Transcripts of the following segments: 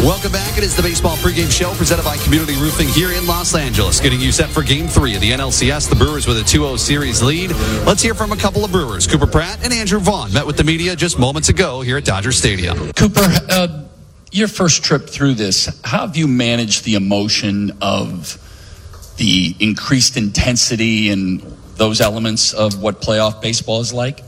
Welcome back. It is the Baseball Pregame Show presented by Community Roofing here in Los Angeles. Getting you set for Game 3 of the NLCS. The Brewers with a 2-0 series lead. Let's hear from a couple of Brewers. Cooper Pratt and Andrew Vaughn met with the media just moments ago here at Dodger Stadium. Cooper, your first trip through this, how have you managed the emotion of the increased intensity and those elements of what playoff baseball is like?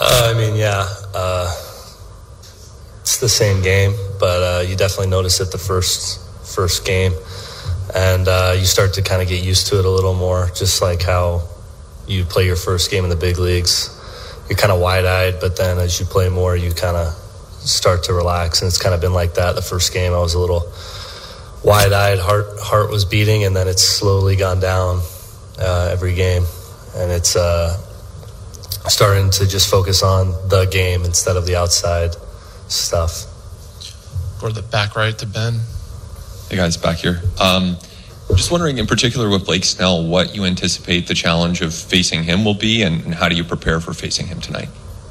It's the same game, but you definitely notice it the first game, and you start to kind of get used to it a little more, just like how you play your first game in the big leagues. You're kind of wide-eyed, but then as you play more, you kind of start to relax, and it's kind of been like that the first game. I was a little wide-eyed, heart was beating, and then it's slowly gone down every game, and it's starting to just focus on the game instead of the outside stuff. Or the back right to Ben. Hey guys, back here. Just wondering in particular with Blake Snell, what you anticipate the challenge of facing him will be, and how do you prepare for facing him tonight?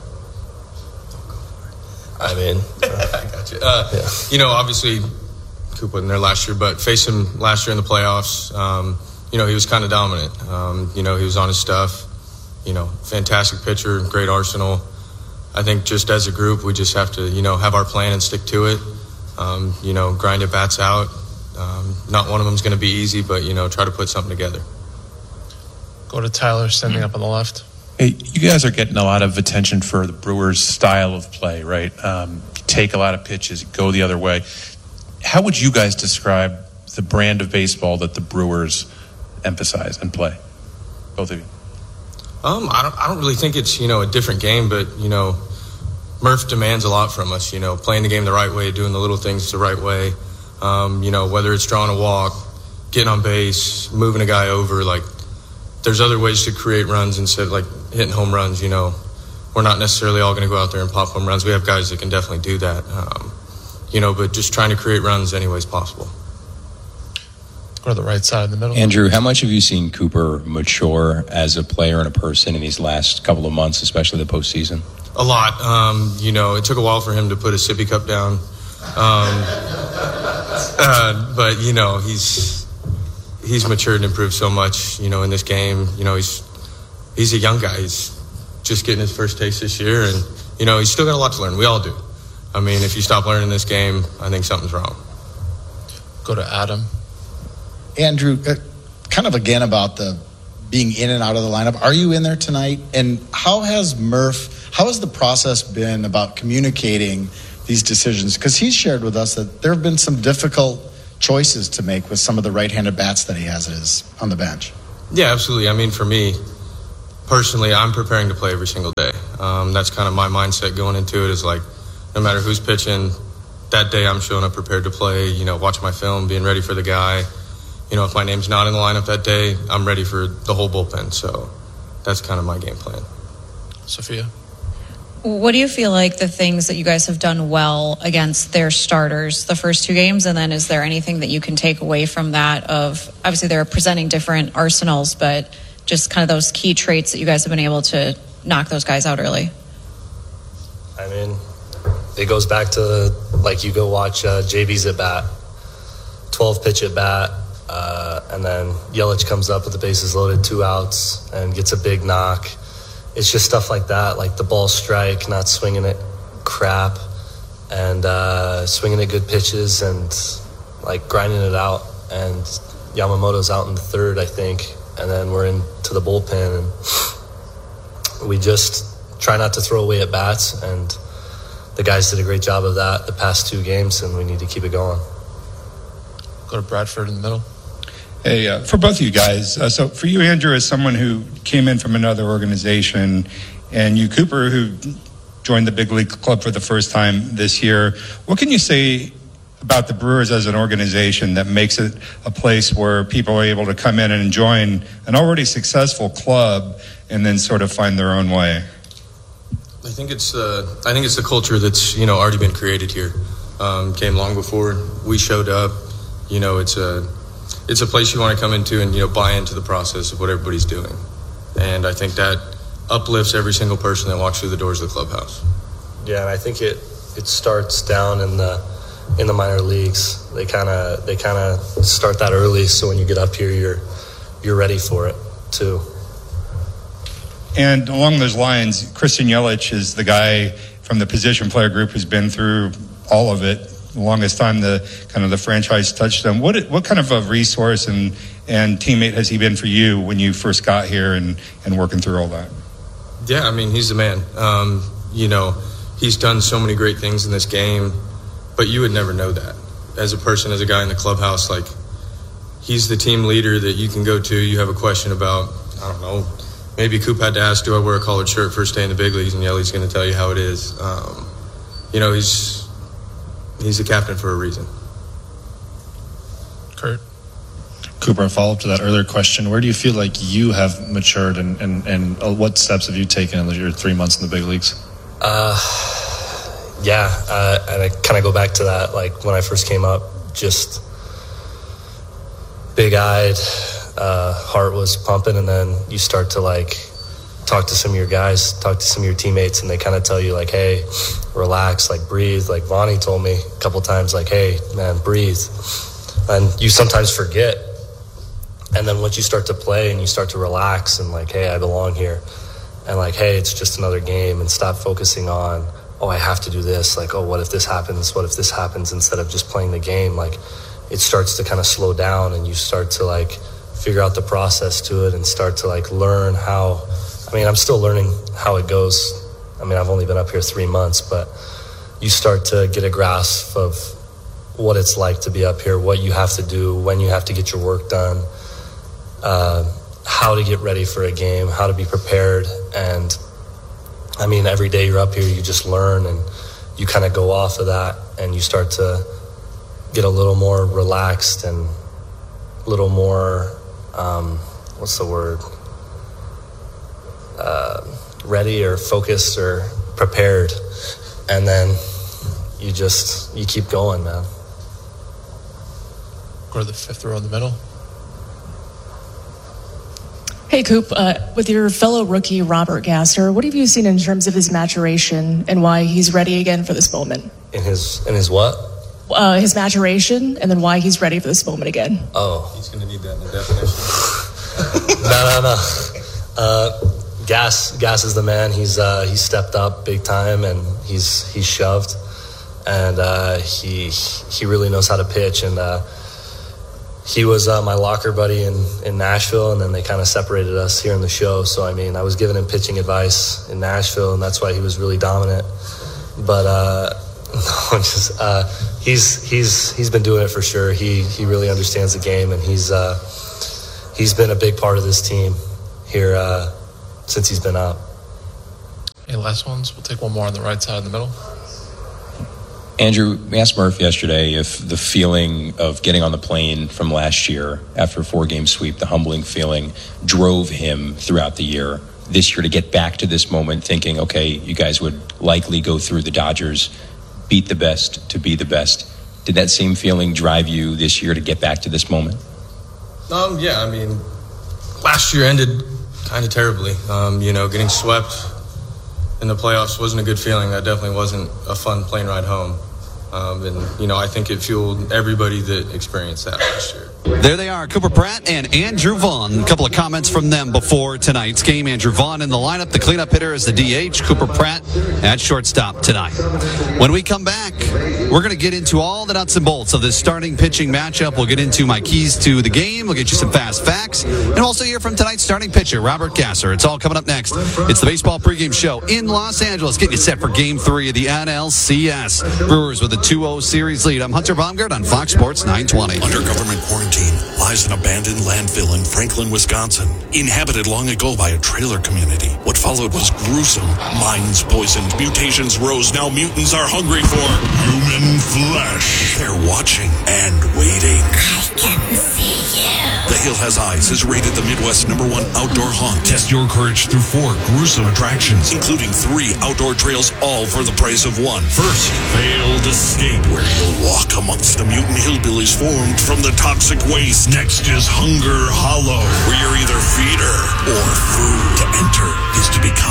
I got you. Obviously Coop wasn't there last year, but face him last year in the playoffs. He was kind of dominant. He was on his stuff. Fantastic pitcher, great arsenal. I think just as a group, we just have to, have our plan and stick to it. Grind at bats out. Not one of them is going to be easy, but, try to put something together. Go to Tyler, standing up on the left. Hey, you guys are getting a lot of attention for the Brewers' style of play, right? Take a lot of pitches, go the other way. How would you guys describe the brand of baseball that the Brewers emphasize and play? Both of you. I don't really think it's, a different game, but, Murph demands a lot from us, playing the game the right way, doing the little things the right way. Whether it's drawing a walk, getting on base, moving a guy over, there's other ways to create runs instead of, hitting home runs, We're not necessarily all going to go out there and pop home runs. We have guys that can definitely do that, but just trying to create runs any ways possible. Go to the right side in the middle. Andrew, how much have you seen Cooper mature as a player and a person in these last couple of months, especially the postseason? A lot. It took a while for him to put his sippy cup down. But he's matured and improved so much, in this game. He's a young guy. He's just getting his first taste this year, and, he's still got a lot to learn. We all do. If you stop learning this game, I think something's wrong. Go to Adam. Andrew, kind of again about the being in and out of the lineup. Are you in there tonight? And how has the process been about communicating these decisions? Because he's shared with us that there have been some difficult choices to make with some of the right-handed bats that he has on the bench. Yeah, absolutely. For me, personally, I'm preparing to play every single day. That's kind of my mindset going into it, is no matter who's pitching, that day I'm showing up prepared to play, watching my film, being ready for the guy. If my name's not in the lineup that day, I'm ready for the whole bullpen. So that's kind of my game plan. Sophia. What do you feel like the things that you guys have done well against their starters the first two games? And then is there anything that you can take away from that of, obviously they're presenting different arsenals, but just kind of those key traits that you guys have been able to knock those guys out early? It goes back to, you go watch JB's at bat, 12 pitch at bat. And then Yelich comes up with the bases loaded, 2 outs, and gets a big knock. It's just stuff like that, like the ball strike, not swinging it crap, and swinging at good pitches, and grinding it out. And Yamamoto's out in the third, I think, and then we're into the bullpen, and we just try not to throw away at bats. And the guys did a great job of that the past 2 games, and we need to keep it going. Go to Bradford in the middle. Hey, for both of you guys, so for you, Andrew, as someone who came in from another organization, and you, Cooper, who joined the big league club for the first time this year, what can you say about the Brewers as an organization that makes it a place where people are able to come in and join an already successful club and then sort of find their own way? I think it's the culture that's already been created here. Came long before we showed up. It's a place you want to come into and buy into the process of what everybody's doing, and I think that uplifts every single person that walks through the doors of the clubhouse. Yeah, and I think it starts down in the in the minor leagues. They kind of start that early, so when you get up here, you're ready for it too. And along those lines, Christian Yelich is the guy from the position player group who's been through all of it, the longest time the franchise touched him. What kind of a resource and teammate has he been for you when you first got here and working through all that? Yeah, I mean, he's the man. You know, he's done so many great things in this game, but you would never know that. As a person, as a guy in the clubhouse, like, he's the team leader that you can go to. You have a question about, I don't know, maybe Coop had to ask, do I wear a collared shirt first day in the big leagues? And Yelly's going to tell you how it is. You know, he's the captain for a reason. Kurt? Cooper, a follow-up to that earlier question, where do you feel like you have matured and what steps have you taken in your 3 months in the big leagues? And I kind of go back to that, like when I first came up, just big-eyed, heart was pumping, and then you start to like talk to some of your guys, talk to some of your teammates, and they kind of tell you like, hey, relax, like breathe. Like Vonnie told me a couple times, like, hey, man, breathe. And you sometimes forget. And then once you start to play and you start to relax and like, hey, I belong here. And like, hey, it's just another game, and stop focusing on, oh, I have to do this. Like, oh, what if this happens? What if this happens? Instead of just playing the game, like it starts to kind of slow down, and you start to like figure out the process to it and start to like learn how, I mean, I'm still learning how it goes. I mean, I've only been up here 3 months, but you start to get a grasp of what it's like to be up here, what you have to do, when you have to get your work done, how to get ready for a game, how to be prepared. And I mean, every day you're up here, you just learn, and you kind of go off of that, and you start to get a little more relaxed and a little more, what's the word? Ready or focused or prepared. And then you keep going, man. Go to the fifth row in the middle. Hey, Coop, with your fellow rookie, Robert Gasser, what have you seen in terms of his maturation and why he's ready again for this moment? In his what? His maturation, and then why he's ready for this moment again. Oh. He's going to need that in the definition. No. Gas is the man. He's stepped up big time, and he's shoved, and he really knows how to pitch. And he was my locker buddy in Nashville, and then they kind of separated us here in the show. So I mean, I was giving him pitching advice in Nashville, and that's why he was really dominant. But he's been doing it for sure. He really understands the game, and he's been a big part of this team here since he's been up. Any last ones? We'll take one more on the right side in the middle. Andrew, we asked Murph yesterday if the feeling of getting on the plane from last year after a 4-game sweep, the humbling feeling, drove him throughout the year. This year to get back to this moment thinking, okay, you guys would likely go through the Dodgers, beat the best to be the best. Did that same feeling drive you this year to get back to this moment? Yeah, I mean, last year ended kind of terribly. Getting swept in the playoffs wasn't a good feeling. That definitely wasn't a fun plane ride home. I think it fueled everybody that experienced that last year. There they are, Cooper Pratt and Andrew Vaughn. A couple of comments from them before tonight's game. Andrew Vaughn in the lineup. The cleanup hitter is the DH. Cooper Pratt at shortstop tonight. When we come back, we're going to get into all the nuts and bolts of this starting pitching matchup. We'll get into my keys to the game. We'll get you some fast facts. And also hear from tonight's starting pitcher, Robert Gasser. It's all coming up next. It's the Baseball Pregame Show in Los Angeles. Getting you set for Game 3 of the NLCS. Brewers with a 2-0 series lead. I'm Hunter Baumgart on Fox Sports 920. Under government quarantine lies an abandoned landfill in Franklin, Wisconsin, inhabited long ago by a trailer community. What followed was gruesome. Minds poisoned, mutations rose. Now mutants are hungry for human flesh. They're watching and waiting. I can see you. The Hill Has Eyes is rated the Midwest #1 outdoor haunt. Test your courage through 4 gruesome attractions, including 3 outdoor trails, all for the price of 1. First, Failed Escape, where you'll walk amongst the mutant hillbillies formed from the toxic waste. Next is Hunger Hollow, where you're either feeder or food. To enter is to become like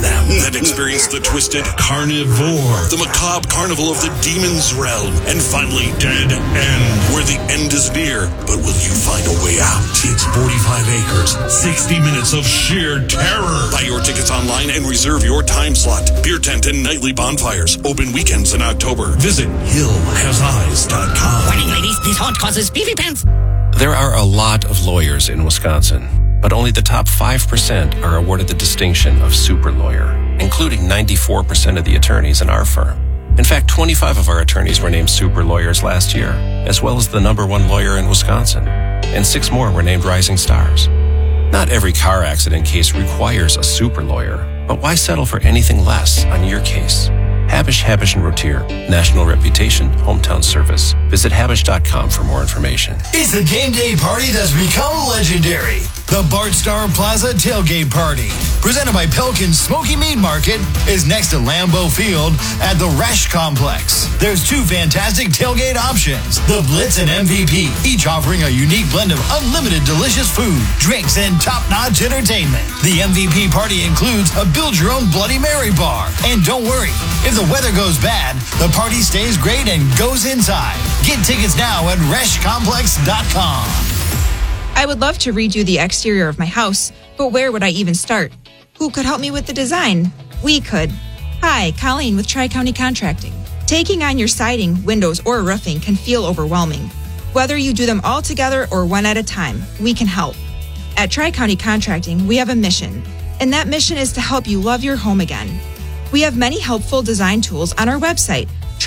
them. Then experience the twisted carnivore, the macabre carnival of the demon's realm, and finally Dead End, where the end is near, but will you find a way out? It's 45 acres, 60 minutes of sheer terror. Buy your tickets online and reserve your time slot. Beer tent and nightly bonfires, open weekends in October. Visit hillhaseyes.com. Warning, ladies, this haunt causes beefy pants. There are a lot of lawyers in Wisconsin, but only the top 5% are awarded the distinction of super lawyer, including 94% of the attorneys in our firm. In fact, 25 of our attorneys were named super lawyers last year, as well as the #1 lawyer in Wisconsin, and 6 more were named rising stars. Not every car accident case requires a super lawyer, but why settle for anything less on your case? Habish, Habish & Rotier. National reputation, hometown service. Visit Habish.com for more information. It's the game day party that's become legendary. The Bart Starr Plaza Tailgate Party, presented by Pelican's Smoky Meat Market, is next to Lambeau Field at the Resch Complex. There's 2 fantastic tailgate options, the Blitz and MVP, each offering a unique blend of unlimited delicious food, drinks, and top-notch entertainment. The MVP party includes a build-your-own Bloody Mary bar. And don't worry, if the weather goes bad, the party stays great and goes inside. Get tickets now at ReschComplex.com. I would love to redo the exterior of my house, but where would I even start? Who could help me with the design? We could. Hi, Colleen with Tri-County Contracting. Taking on your siding, windows, or roofing can feel overwhelming. Whether you do them all together or one at a time, we can help. At Tri-County Contracting, we have a mission, and that mission is to help you love your home again. We have many helpful design tools on our website,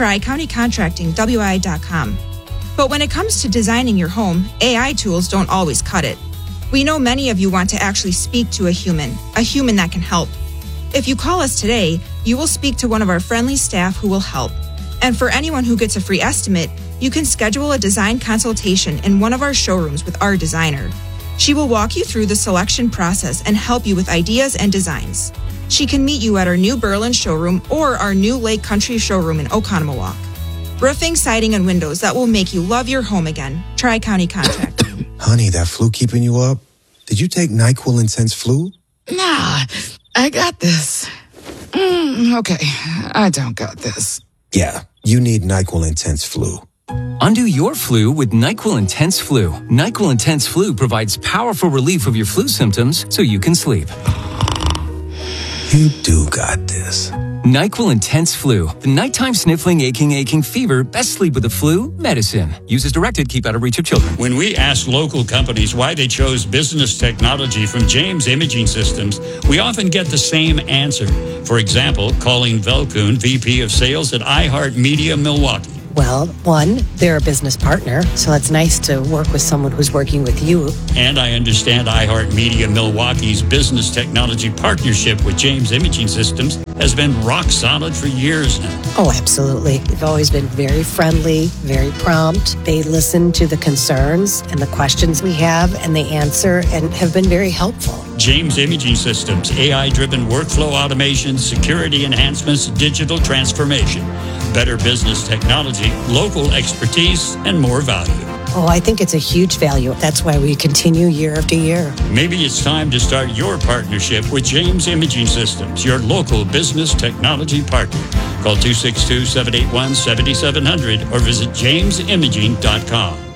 TriCountyContractingWI.com. But when it comes to designing your home, AI tools don't always cut it. We know many of you want to actually speak to a human that can help. If you call us today, you will speak to one of our friendly staff who will help. And for anyone who gets a free estimate, you can schedule a design consultation in one of our showrooms with our designer. She will walk you through the selection process and help you with ideas and designs. She can meet you at our new Berlin showroom or our new Lake Country showroom in Oconomowoc. Roofing, siding, and windows that will make you love your home again. Tri-County Contracting. Honey, that flu keeping you up? Did you take NyQuil Intense Flu? Nah, I got this. Okay, I don't got this. Yeah, you need NyQuil Intense Flu. Undo your flu with NyQuil Intense Flu. NyQuil Intense Flu provides powerful relief of your flu symptoms so you can sleep. You do got this. NyQuil Intense Flu. The nighttime sniffling, aching fever. Best sleep with the flu medicine. Use as directed. Keep out of reach of children. When we ask local companies why they chose business technology from James Imaging Systems, we often get the same answer. For example, Colleen Velkoon, VP of Sales at iHeartMedia Milwaukee. Well, one, they're a business partner, so it's nice to work with someone who's working with you. And I understand iHeartMedia Milwaukee's business technology partnership with James Imaging Systems has been rock solid for years now. Oh, absolutely. They've always been very friendly, very prompt. They listen to the concerns and the questions we have, and they answer and have been very helpful. James Imaging Systems, AI-driven workflow automation, security enhancements, digital transformation, better business technology, local expertise, and more value. Oh, I think it's a huge value. That's why we continue year after year. Maybe it's time to start your partnership with James Imaging Systems, your local business technology partner. Call 262-781-7700 or visit jamesimaging.com.